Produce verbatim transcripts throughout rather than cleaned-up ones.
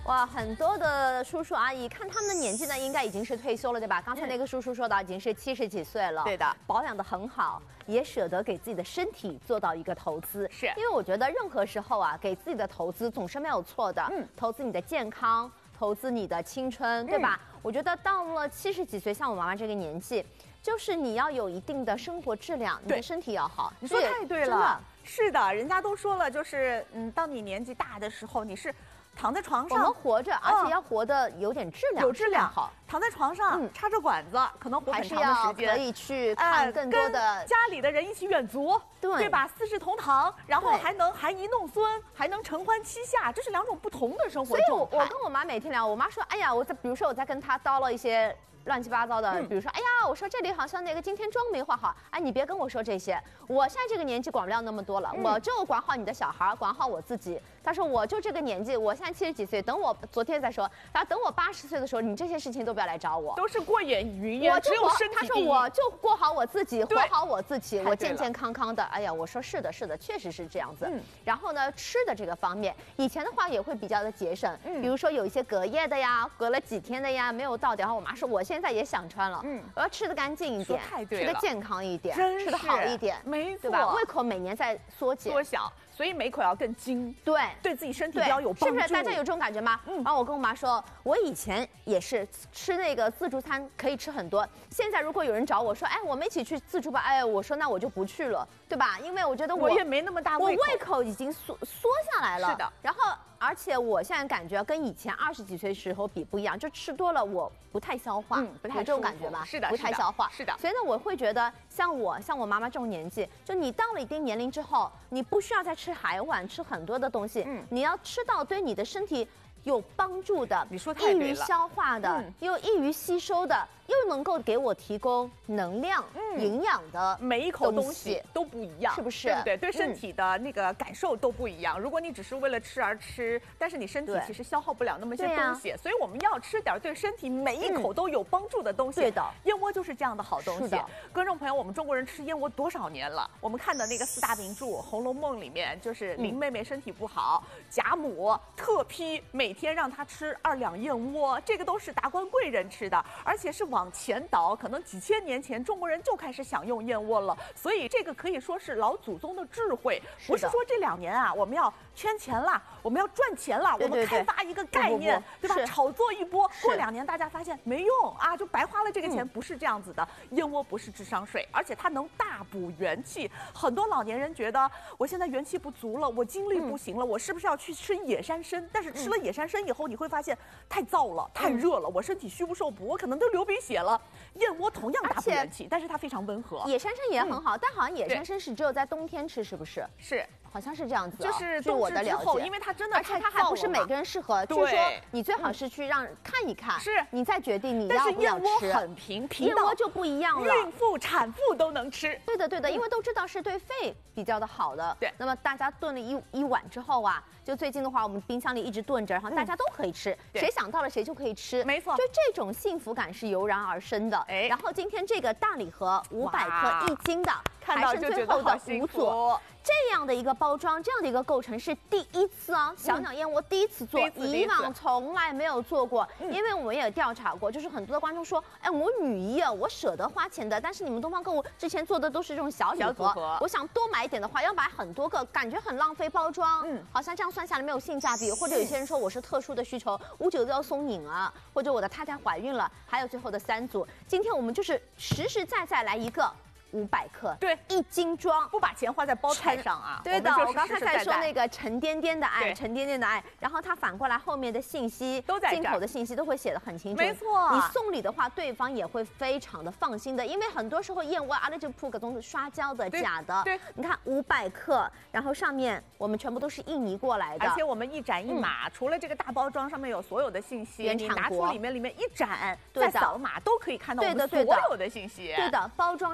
哇，很多的叔叔阿姨，看他们的年纪呢，应该已经是退休了，对吧？刚才那个叔叔说到，已经是七十几岁了， 对的， 保养的很好，也舍得给自己的身体做到一个投资。 是， 因为我觉得任何时候啊，给自己的投资总是没有错的。嗯，投资你的健康，投资你的青春，对吧？嗯、我觉得到了七十几岁，像我妈妈这个年纪，就是你要有一定的生活质量，你的身体要好。 你说太对了，是的，人家都说了，就是嗯，当你年纪大的时候，你是。躺在床上， 我们活着，而且要活得有点质量， 有质量好。 躺在床上，嗯、插着管子，可能活很长的时间， 可以去看更多的、 呃、家里的人一起远足， 对对吧？四世同堂，然后还能含饴弄孙，还能承欢膝下，这是两种不同的生活状态。 所以我，我跟我妈每天聊，我妈说，哎呀，我在，比如说我在跟她叨唠一些。乱七八糟的，嗯、比如说，哎呀，我说这里好像那个今天妆没化好，哎，你别跟我说这些，我现在这个年纪管不了那么多了，嗯、我就管好你的小孩，管好我自己。他说我就这个年纪，我现在七十几岁，等我昨天再说，他说等我八十岁的时候，你这些事情都不要来找我， 都是过眼云烟，只有身体。 他说我就过好我自己，活好我自己，我健健康康的。哎呀，我说是的，是的，确实是这样子。嗯、然后呢，吃的这个方面，以前的话也会比较的节省，嗯、比如说有一些隔夜的呀，隔了几天的呀，没有到点。然后我妈说我现在也想穿了。嗯，我要吃的干净一点，吃的健康一点，吃的好一点， 没错， 对吧？胃口每年在缩减、 缩小，所以每口要更精， 对， 对自己身体比较有帮助， 是不是？大家有这种感觉吗？嗯。然后我跟我妈说，我以前也是吃那个自助餐可以吃很多，现在如果有人找我说，哎，我们一起去自助吧，哎，我说那我就不去了，对吧？因为我觉得我我也没那么大胃口， 我胃口已经缩缩下来了。 是的。 然后，而且我现在感觉跟以前二十几岁时候比不一样，就吃多了我不太消化， 嗯，不太有这种感觉吧？ 是的， 不太消化， 是的。 所以呢，我会觉得像我像我妈妈这种年纪，就你到了一定年龄之后，你不需要再吃海碗，吃很多的东西，嗯，你要吃到对你的身体有帮助的， 你说太对了， 易于消化的，嗯、又易于吸收的，又能够给我提供能量、嗯、营养的， 每一口东西都不一样， 是不是？ 对不对？对身体的那个感受都不一样。嗯、如果你只是为了吃而吃，但是你身体其实消耗不了那么些东西，啊、所以我们要吃点对身体每一口都有帮助的东西。 对的， 燕窝就是这样的好东西。 是的， 观众朋友，我们中国人吃燕窝多少年了？我们看的那个四大名著《红楼梦》里面，就是林妹妹身体不好，嗯、贾母特批每天让她吃二两燕窝，这个都是达官贵人吃的，而且是往前倒，可能几千年前中国人就开始享用燕窝了，所以这个可以说是老祖宗的智慧，不是说这两年啊我们要圈钱了，我们要赚钱了， 对对对， 我们开发一个概念， 不不不对吧？炒作一波，过两年大家发现没用啊，就白花了这个钱，嗯、不是这样子的。燕窝不是智商税，而且它能大补元气。很多老年人觉得我现在元气不足了，我精力不行了，嗯、我是不是要去吃野山参？但是吃了野山参以后，你会发现太燥了，太热了，我身体虚不受补，我可能都流鼻血了。燕窝同样大补元气，但是它非常温和。 野山参也很好，嗯、但好像野山参是只有在冬天吃，是不是？ 是。 好像是这样子、哦， 就是据我的了解， 因为它真的， 而且它还不是每个人适合，据说你最好是去让看一看， 是你再决定你要不要吃。 但是燕窝很平，平燕窝就不一样了， 孕妇、产妇都能吃。 对的，对的，因为都知道是对肺比较的好的。 对， 那么大家炖了一一碗之后啊，就最近的话，我们冰箱里一直炖着，然后大家都可以吃，谁想到了谁就可以吃， 没错， 就这种幸福感是油然而生的。哎，然后今天这个大礼盒五百克一斤的， 看到就觉得好幸福。 这样的一个包装，这样的一个构成是第一次啊！小鸟燕窝第一次做， 嗯、 以往从来没有做过。嗯、因为我们也有调查过，就是很多的观众说，哎，我女一啊，我舍得花钱的，但是你们东方购物之前做的都是这种小礼盒，盒我想多买一点的话，要买很多个，感觉很浪费包装。嗯，好像这样算下来没有性价比。或者有些人说我是特殊的需求，五九都要松拧啊，或者我的太太怀孕了，还有最后的三组。今天我们就是实实在在来一个。五百克， 对， 一斤装， 不把钱花在包菜上啊。 对的， 我, 我刚才在说那个沉甸甸的爱，沉甸甸的爱，然后它反过来后面的信息都在进口的信息都会写得很清楚。 没错， 你送礼的话，对方也会非常的放心的，因为很多时候燕窝啊，那就铺个东西刷胶的、假的。 对， 你看五百克，然后上面我们全部都是印尼过来的， 而且我们一展一码，嗯、除了这个大包装上面有所有的信息， 原你拿出里面里面一展， 再扫码都可以看到我们所有的信息。 对的，包装上写。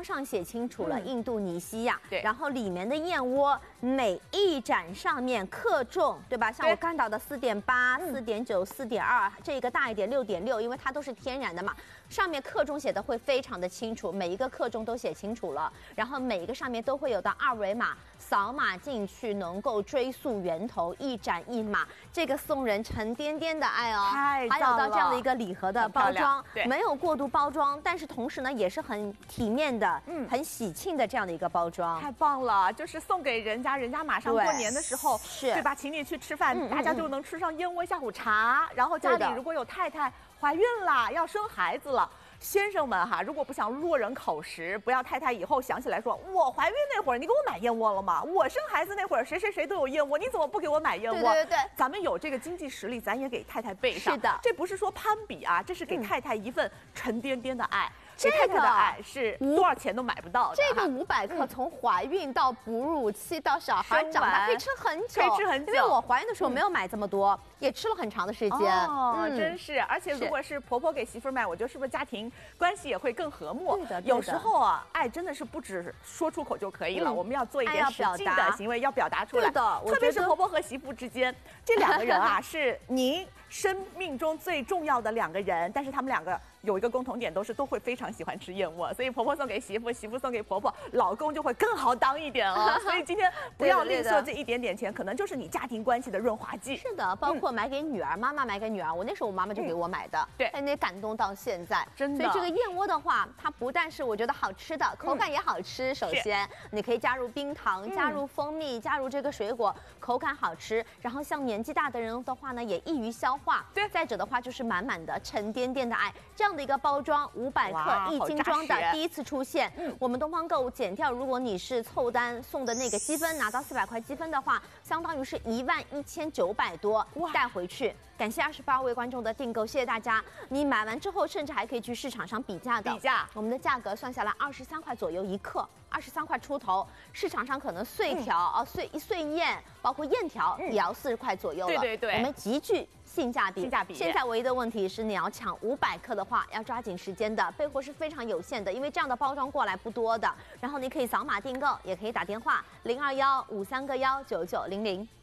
清楚了， 嗯、 印度尼西亚。 对， 然后里面的燕窝每一盏上面克重，对吧？像我看到的四点八、四点九、四点二，这个大一点六点六，因为它都是天然的嘛。上面克重写的会非常的清楚，每一个克重都写清楚了，然后每一个上面都会有的二维码，扫码进去能够追溯源头，一盏一码，这个送人沉甸甸的爱哦。 太还有到这样的一个礼盒的包装，没有过度包装，但是同时呢也是很体面的，嗯，很喜庆的这样的一个包装， 太棒了！就是送给人家，人家马上过年的时候， 是对吧？请你去吃饭，嗯、大家就能吃上燕窝下午茶，然后家里如果有太太怀孕了，要生孩子了。先生们哈，如果不想落人口实，不要太太以后想起来说，我怀孕那会儿你给我买燕窝了吗？我生孩子那会儿谁谁谁都有燕窝，你怎么不给我买燕窝？ 对对对， 咱们有这个经济实力，咱也给太太备上。 是的， 这不是说攀比啊，这是给太太一份沉甸甸的爱。嗯这个太太的爱是多少钱都买不到的。 这个五百克从怀孕到哺乳期到小孩长大可以吃很久， 可以吃很久。 因为我怀孕的时候没有买这么多，嗯、也吃了很长的时间。 哦，嗯、真是。而且如果是婆婆给媳妇买，我觉得是不是家庭关系也会更和睦？ 对的。 有时候啊，爱真的是不止说出口就可以了，嗯、我们要做一点实际的行为，要表达出来。 对的， 特别是婆婆和媳妇之间，这两个人啊，是您生命中最重要的两个人，但是他们两个。有一个共同点，都是都会非常喜欢吃燕窝，所以婆婆送给媳妇，媳妇送给婆婆，老公就会更好当一点哦。所以今天不要吝啬这一点点钱，可能就是你家庭关系的润滑剂。 是的，包括买给女儿，嗯、妈妈买给女儿，我那时候我妈妈就给我买的， 对， 哎，那感动到现在， 真的。 所以这个燕窝的话，它不但是我觉得好吃的，口感也好吃。嗯、首先，你可以加入冰糖，加入蜂蜜，加入这个水果，口感好吃。然后像年纪大的人的话呢，也易于消化。 对， 再者的话就是满满的沉甸甸的爱，这样的一个包装。五百克一斤装的第一次出现，嗯、我们东方购物减掉，如果你是凑单送的那个积分，拿到四百块积分的话，相当于是一万一千九百多带回去。感谢二十八位观众的订购，谢谢大家。你买完之后，甚至还可以去市场上比价的。 比价， 我们的价格算下来二十三块左右一克，二十三块出头。市场上可能碎条啊、嗯、碎一碎燕，包括燕条、嗯、也要四十块左右了。 对对对， 我们极具性价比。 性价比。 现在唯一的问题是，你要抢五百克的话，要抓紧时间的，备货是非常有限的，因为这样的包装过来不多的。然后你可以扫码订购，也可以打电话零二幺五三个幺九九零零。